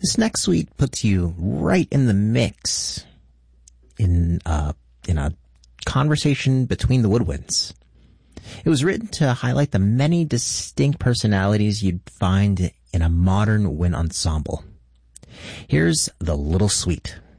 This next suite puts you right in the mix in a conversation between the woodwinds. It was written to highlight the many distinct personalities you'd find in a modern wind ensemble. Here's The Little Suite.